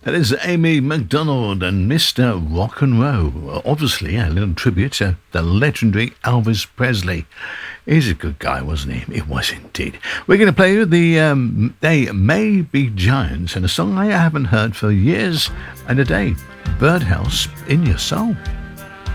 That is Amy MacDonald and Mr. Rock and Roll. Obviously, a little tribute to the legendary Elvis Presley. He's a good guy, wasn't he? It was indeed. We're going to play the They May Be Giants and a song I haven't heard for years and a day, Birdhouse in Your Soul.